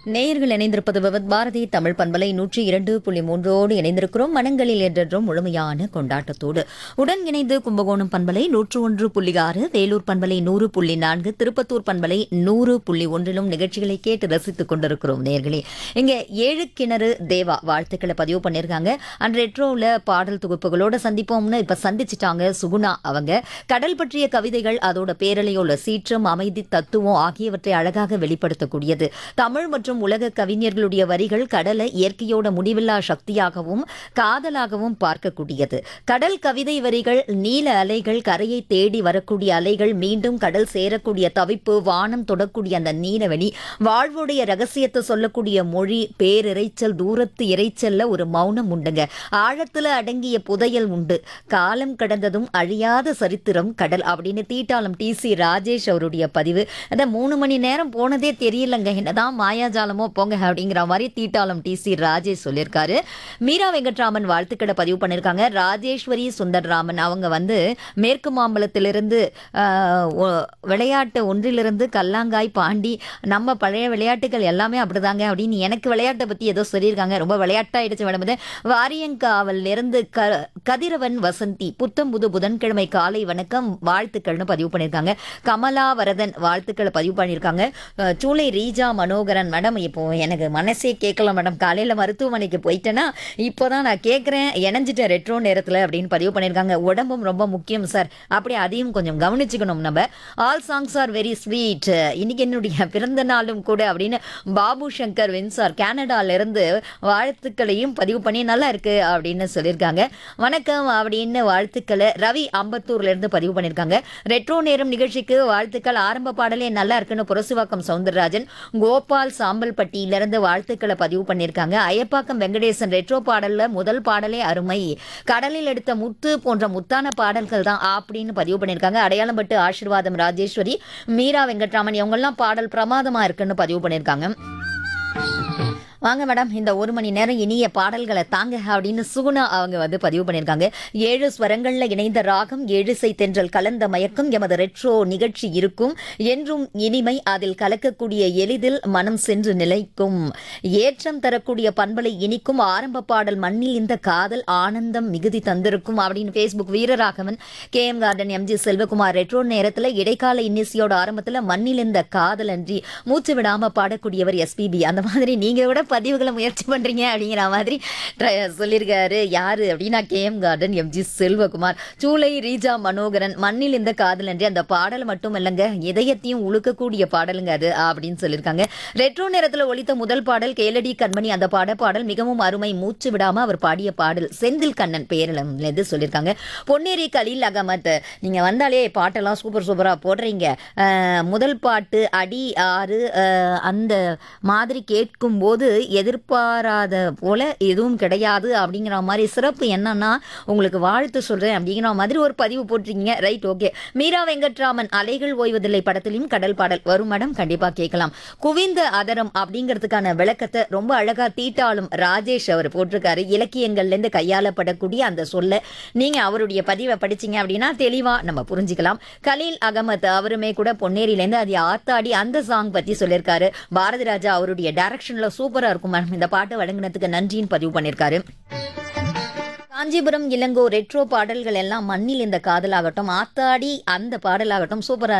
நேயர்கள் இணைந்திருப்பது விவத் பாரதி தமிழ் பண்பலை 102.3 இணைந்திருக்கிறோம். மனங்களில் என்றென்றும் முழுமையான கொண்டாட்டத்தோடு உடன் இணைந்து கும்பகோணம் பண்பலை 101.6, வேலூர் பண்பலை 100.4, திருப்பத்தூர் பண்பலை 100.1 நிகழ்ச்சிகளை கேட்டு ரசித்துக் கொண்டிருக்கிறோம். நேயர்களே, இங்க ஏழு கிணறு தேவா வாழ்த்துக்களை பதிவு பண்ணிருக்காங்க. அண்ட் ரெட்ரோல பாடல் தொகுப்புகளோட சந்திப்போம்னு இப்ப சந்திச்சிட்டாங்க சுகுணா. அவங்க கடல் பற்றிய கவிதைகள், அதோட பேரலையோட சீற்றம், அமைதி, தத்துவம் ஆகியவற்றை அழகாக வெளிப்படுத்தக்கூடியது. தமிழ் மற்றும் உலக கவிஞர்களுடைய வரிகள் கடலை இயற்கையோட முடிவில்லா சக்தியாகவும் காதலாகவும் பார்க்கக்கூடியது. கடல் கவிதை வரிகள் நீல அலைகள், கரையை தேடி வரக்கூடிய அலைகள், மீண்டும் கடல் சேரக்கூடிய தவிப்பு, வானம் தொடக்கூடிய அந்த நீலவெளி, வாழ்வுடைய ரகசியத்தை சொல்லக்கூடிய மொழி, பேரிரைச்சல், தூரத்து இறைச்சல்ல ஒரு மௌனம் உண்டுங்க. ஆழத்துல அடங்கிய புதையல் உண்டு. காலம் கடந்ததும் அழியாத சரித்திரம் கடல் அப்படின்னு தீட்டாளம் டி.சி. ராஜேஷ் அவருடைய பதிவு. அந்த 3 மணி நேரம் போனதே தெரியலங்க, என்னதான் மாயாஜாலமோ போங்க அப்படிங்கிற மாதிரி தீட்டாளம் டி.சி. ராஜேஷ் சொல்லியிருக்காரு. மீரா வெங்கட்ராமன் வாழ்த்துக்களை பதிவு பண்ணியிருக்காங்க. ராஜேஸ்வரி சுந்தர்ராமன் அவங்க மேற்கு மாம்பலத்திலிருந்து விளையாட்டு ஒன்றிலிருந்து கல்லாங்காய் பாண்டி, நம்ம பழைய விளையாட்டுகள் எல்லாமே அப்படிதாங்க அப்படின்னு எனக்கு விளையாட்டை பற்றி ஏதோ சொல்லியிருக்காங்க. ரொம்ப விளையாட்டாயிடுச்சு மேடம். வாரியங்காவல் இருந்து கதிரவன் வசந்தி புத்தம்புது புதன்கிழமை காலை வணக்கம் வாழ்த்துக்கள்னு பதிவு பண்ணியிருக்காங்க. கமலா வரதன் வாழ்த்துக்களை பதிவு பண்ணியிருக்காங்க. சூளை ரீஜா மனோகரன் மேடம், இப்போ எனக்கு மனசே கேட்கல மேடம், காலையில் மருத்துவமனைக்கு போயிட்டேன்னா இப்போதான் நான் கேட்குறேன், இணைஞ்சிட்டேன் ரெட்ரோ நேரத்தில் அப்படின்னு பதிவு பண்ணியிருக்காங்க. உடம்பும் ரொம்ப முக்கியம் சார், அப்படி அதையும் கொஞ்சம் கவனிச்சுக்கணும் நம்ம. All songs are very sweet, இன்னைக்கு என்னுடைய பிறந்த நாளும் கூட அப்படின்னு பாபு சங்கர் வென்சார் கனடால இருந்து வாழ்த்துக்களையும் பதிவு பண்ணி நல்லா இருக்கு அப்படின்னு சொல்லியிருக்காங்க. வணக்கம் அப்படின்னு வாழ்த்துக்களை ரவி அம்பத்தூர்ல இருந்து பதிவு பண்ணியிருக்காங்க. ரெட்ரோ நேரம் நிகழ்ச்சிக்கு வாழ்த்துக்கள், ஆரம்ப பாடலே நல்லா இருக்குன்னு புரசுவாக்கம் சவுந்தரராஜன் கோபால் சாம்பல்பட்டியிலிருந்து வாழ்த்துக்களை பதிவு பண்ணியிருக்காங்க. அயப்பாக்கம் வெங்கடேசன் ரெட்ரோ பாடல்ல முதல் பாடலே அருமை, கடலில் எடுத்த முத்து போன்ற முத்தான பாடல்கள் தான் அப்படின்னு பதிவு பண்ணியிருக்காங்க. அடையாளம் பட்டு ஆசீர்வாதம் ராஜேஸ்வரி, மீரா வெங்கட்ராமன் இவங்கெல்லாம் பாடல் பிரமாதமா இருக்குன்னு பதிவு பண்ணியிருக்காங்க. வாங்க மேடம், இந்த 1 மணி நேரம் இனிய பாடல்களை தாங்க அப்படின்னு சுகுணா அவங்க பதிவு பண்ணியிருக்காங்க. 7 ஸ்வரங்கள்ல இணைந்த ராகம், 7 இசை தென்றல் கலந்த மயக்கம் எமது ரெட்ரோ நிகழ்ச்சி இருக்கும் என்றும் இனிமை, அதில் கலக்கக்கூடிய எளிதில் மனம் சென்று நிலைக்கும், ஏற்றம் தரக்கூடிய பண்பலை இனிக்கும், ஆரம்ப பாடல் மண்ணில் இந்த காதல் ஆனந்தம் மிகுதி தந்திருக்கும் அப்படின்னு Facebook Veeraraghavan, KM garden, MG Selvakumar retro நேரத்தில் இடைக்கால இன்னிசையோட ஆரம்பத்தில் மண்ணில் இந்த காதல் அன்றி மூச்சு விடாம பாடக்கூடியவர் SPB. அந்த மாதிரி நீங்க விட பதிவுகளை முயற்சி பண்றீங்க அப்படிங்கிற மாதிரி சொல்லியிருக்காரு. யாரு அப்படின்னா KM கார்டன், MG செல்வகுமார். சூளை ரீஜா மனோகரன் மண்ணில் இந்த காதல் அன்றி அந்த பாடல் மட்டும் இல்லைங்க, இதயத்தையும் உழுக்கக்கூடிய பாடலுங்க அது அப்படின்னு சொல்லியிருக்காங்க. ரெட்ரோ நேரத்தில் ஒலித்த முதல் பாடல் கேளடி கண்மணி, அந்த பாடல் மிகவும் அருமை, மூச்சு விடாம அவர் பாடிய பாடல், செந்தில் கண்ணன் பேரிலம் சொல்லியிருக்காங்க. பொன்னேரி கலீல் அகமத், நீங்க வந்தாலே பாட்டெல்லாம் சூப்பரா போடுறீங்க. முதல் பாட்டு அடி 6 அந்த மாதிரி கேட்கும் போது எதிர்பாராத போல எதுவும் கிடையாது அப்படிங்கிற மாதிரி சிறப்பு என்னன்னா உங்களுக்கு வாழ்த்து சொல்றேன் அப்படிங்கிற மாதிரி ஒரு பதிவு போட்டிருக்கீங்க. Right, okay. மீரா வெங்கட்ராமன் அலைகள் ஓய்வதில்லை படத்திலையும் கடல் பாடல் வரும் மேடம், கண்டிப்பா கேட்கலாம். குவிந்த அதரம் அப்படிங்கிறதுக்கான விளக்கத்தை ரொம்ப அழகா தீட்டாளும் ராஜேஷ் அவர் போட்டிருக்காரு. இலக்கியங்கள்ல இருந்து கையாளப்படக்கூடிய அந்த சொல்ல நீங்க அவருடைய பதிவை படிச்சீங்க அப்படின்னா தெளிவா நம்ம புரிஞ்சுக்கலாம். கலீல் அகமத் அவருமே கூட பொன்னேரியிலேருந்து அது ஆத்தாடி அந்த சாங் பத்தி சொல்லியிருக்காரு. பாரதி ராஜா அவருடைய டைரக்ஷன்ல சூப்பரா இருக்கும் மேடம், இந்த பாட்டு வழங்கினதுக்கு நன்றின்னு பதிவு பண்ணியிருக்காரு. காஞ்சிபுரம் இளங்கோ ரெட்ரோ பாடல்கள் எல்லாம் மண்ணில் இந்த காதலாகட்டும், ஆத்தாடி அந்த பாடலாகட்டும் சூப்பரா